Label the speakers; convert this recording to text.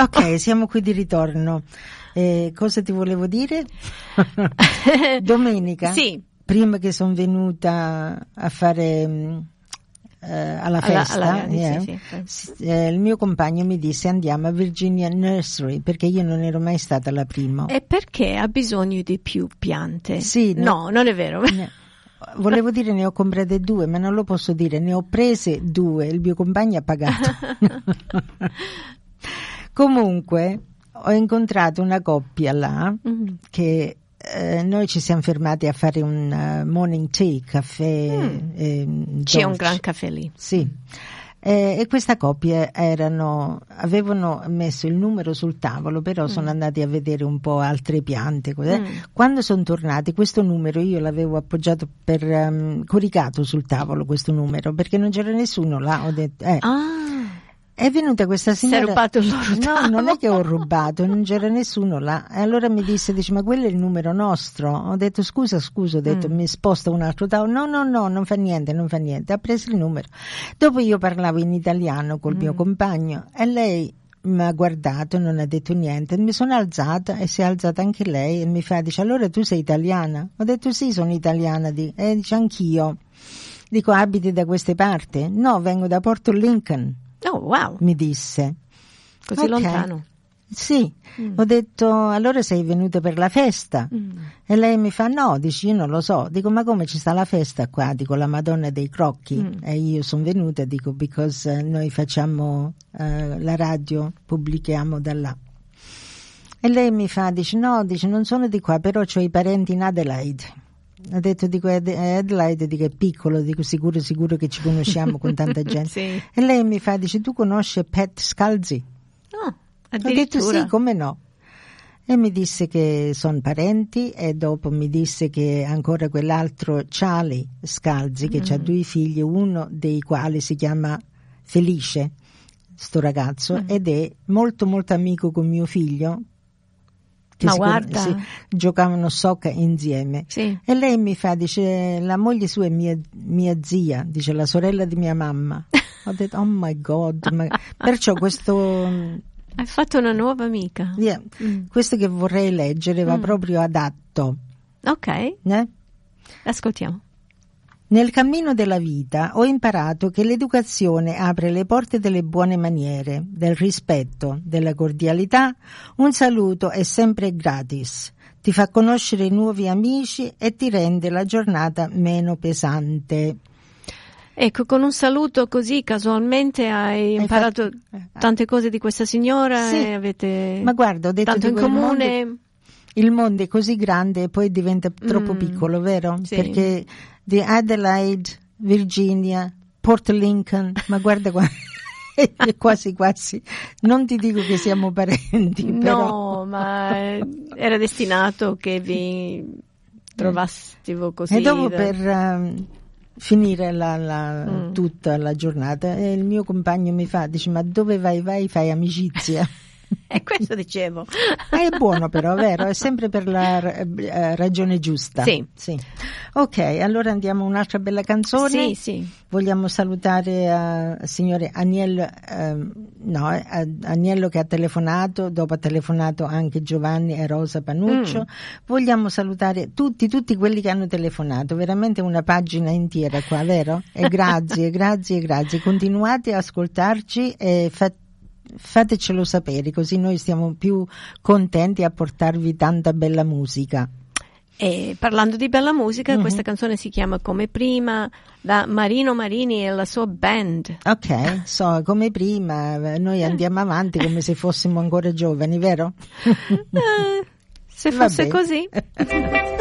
Speaker 1: Ok, siamo qui di ritorno. Cosa ti volevo dire? Domenica,
Speaker 2: sì,
Speaker 1: prima che sono venuta a fare alla festa, il mio compagno mi disse andiamo a Virginia Nursery, perché io non ero mai stata alla prima.
Speaker 2: E perché ha bisogno di più piante?
Speaker 1: Sì,
Speaker 2: no, non è vero.
Speaker 1: Volevo dire ne ho comprate 2, ma non lo posso dire, ne ho prese 2, il mio compagno ha pagato. Comunque ho incontrato una coppia là che noi ci siamo fermati a fare un morning tea, caffè.
Speaker 2: C'è un gran caffè lì.
Speaker 1: Sì. E questa coppia avevano messo il numero sul tavolo, però sono andati a vedere un po' altre piante. Quando sono tornati, questo numero io l'avevo appoggiato coricato sul tavolo, questo numero, perché non c'era nessuno là. Ho detto, è venuta questa signora.
Speaker 2: Si è rubato il loro tavolo.
Speaker 1: No, non è che ho rubato, non c'era nessuno là. E allora mi dice, ma quello è il numero nostro. Ho detto scusa, ho detto mi sposta un altro tavolo. No, non fa niente. Ha preso il numero. Dopo io parlavo in italiano col mio compagno e lei mi ha guardato, non ha detto niente. Mi sono alzata e si è alzata anche lei e mi dice allora tu sei italiana? Ho detto sì, sono italiana. E dice anch'io. Dico abiti da queste parti? No, vengo da Porto Lincoln.
Speaker 2: Oh, wow.
Speaker 1: Mi disse.
Speaker 2: Così lontano?
Speaker 1: Sì. Ho detto, allora sei venuta per la festa? E lei mi fa, no, dici, io non lo so. Dico, ma come ci sta la festa qua? Dico, la Madonna dei Crocchi. E io sono venuta, dico, because noi facciamo la radio, pubblichiamo da là. E lei mi fa, dice, no, non sono di qua, però ho i parenti in Adelaide. Ho detto, dico, Adelaide, dico, è piccolo, dico, sicuro che ci conosciamo con tanta gente.
Speaker 2: Sì.
Speaker 1: E lei mi fa, dice, tu conosci Pat Scalzi?
Speaker 2: No,
Speaker 1: addirittura. Ho detto sì, come no. E mi disse che sono parenti e dopo mi disse che ancora quell'altro Charlie Scalzi, che ha 2 figli, uno dei quali si chiama Felice, sto ragazzo, ed è molto molto amico con mio figlio.
Speaker 2: Ma guarda,
Speaker 1: giocavano soccer insieme.
Speaker 2: Sì.
Speaker 1: E lei mi fa, dice, la moglie sua è mia zia, dice, la sorella di mia mamma. Ho detto, oh my God, perciò questo...
Speaker 2: Hai fatto una nuova amica.
Speaker 1: Questo che vorrei leggere va proprio adatto.
Speaker 2: Ok, ascoltiamo.
Speaker 1: Nel cammino della vita ho imparato che l'educazione apre le porte delle buone maniere, del rispetto, della cordialità. Un saluto è sempre gratis, ti fa conoscere nuovi amici e ti rende la giornata meno pesante.
Speaker 2: Ecco, con un saluto così casualmente hai imparato tante cose di questa signora e avete
Speaker 1: ma guarda, ho detto
Speaker 2: tanto in comune.
Speaker 1: Il mondo è così grande e poi diventa troppo piccolo, vero?
Speaker 2: Sì.
Speaker 1: Perché di Adelaide, Virginia, Port Lincoln, ma guarda qua, quasi, non ti dico che siamo parenti, però.
Speaker 2: No, ma era destinato che vi trovassimo così.
Speaker 1: E dopo per finire tutta la giornata, il mio compagno mi fa, dice, ma dove vai, fai amicizia?
Speaker 2: E questo dicevo.
Speaker 1: È buono però, vero? È sempre per la ragione giusta.
Speaker 2: Sì.
Speaker 1: Ok, allora andiamo a un'altra bella canzone.
Speaker 2: Sì.
Speaker 1: Vogliamo salutare signore Agnello, Agnello che ha telefonato, dopo ha telefonato anche Giovanni e Rosa Panuccio. Vogliamo salutare tutti quelli che hanno telefonato, veramente una pagina intera qua, vero? E grazie. Continuate a ascoltarci e fatecelo sapere, così noi stiamo più contenti a portarvi tanta bella musica.
Speaker 2: E parlando di bella musica, questa canzone si chiama Come prima, da Marino Marini e la sua band.
Speaker 1: Ok, come prima, noi andiamo avanti come se fossimo ancora giovani, vero?
Speaker 2: Se fosse così.